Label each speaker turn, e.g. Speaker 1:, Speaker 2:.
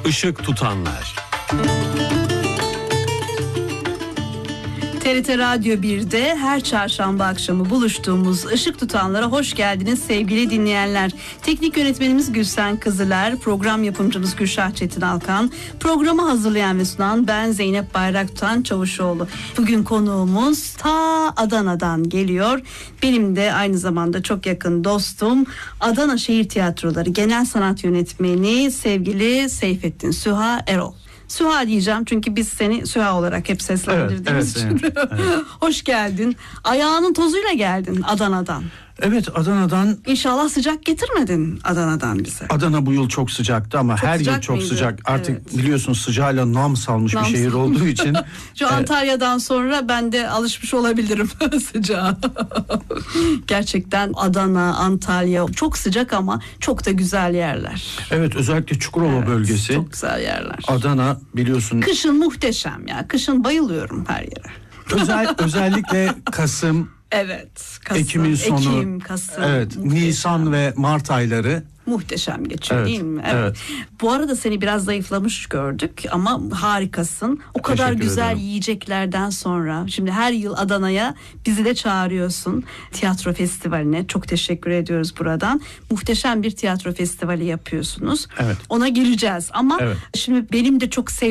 Speaker 1: Işık tutanlar.
Speaker 2: TRT Radyo 1'de her çarşamba akşamı buluştuğumuz Işık Tutanlara hoş geldiniz sevgili dinleyenler. Teknik yönetmenimiz Gülsen Kızıler, program yapımcımız Gülşah Çetin Alkan, programı hazırlayan ve sunan ben Zeynep Bayraktuğan Çavuşoğlu. Bugün konuğumuz ta Adana'dan geliyor. Benim de aynı zamanda çok yakın dostum, Adana Şehir Tiyatroları Genel Sanat Yönetmeni sevgili Seyfettin Süha Erol. Süha diyeceğim çünkü biz seni Süha olarak hep seslendirdiğimiz için. Evet. Hoş geldin. Ayağının tozuyla geldin Adana'dan.
Speaker 3: Evet, Adana'dan.
Speaker 2: İnşallah sıcak getirmedin Adana'dan bize.
Speaker 3: Adana bu yıl çok sıcaktı ama çok her yıl çok mıydı? Sıcak. Artık evet. Biliyorsun sıcağıyla nam salmış bir şehir olduğu için.
Speaker 2: Şu Antalya'dan sonra ben de alışmış olabilirim sıcağa. Gerçekten Adana, Antalya çok sıcak ama çok da güzel yerler.
Speaker 3: Evet, özellikle Çukurova bölgesi.
Speaker 2: Çok güzel yerler.
Speaker 3: Adana biliyorsun.
Speaker 2: Kışın muhteşem ya. Kışın bayılıyorum her yere.
Speaker 3: Özellikle Kasım.
Speaker 2: Evet. Kasım,
Speaker 3: Ekim'in sonu.
Speaker 2: Ekim, Kasım.
Speaker 3: Evet. Muhteşem. Nisan ve Mart ayları.
Speaker 2: Muhteşem geçiyor
Speaker 3: evet,
Speaker 2: değil mi?
Speaker 3: Evet.
Speaker 2: Bu arada seni biraz zayıflamış gördük ama harikasın. O kadar
Speaker 3: teşekkür
Speaker 2: güzel
Speaker 3: ederim.
Speaker 2: Yiyeceklerden sonra şimdi her yıl Adana'ya bizi de çağırıyorsun. Tiyatro festivaline çok teşekkür ediyoruz buradan. Muhteşem bir tiyatro festivali yapıyorsunuz.
Speaker 3: Evet.
Speaker 2: Ona gireceğiz ama
Speaker 3: evet.
Speaker 2: Şimdi benim de çok sevdiğim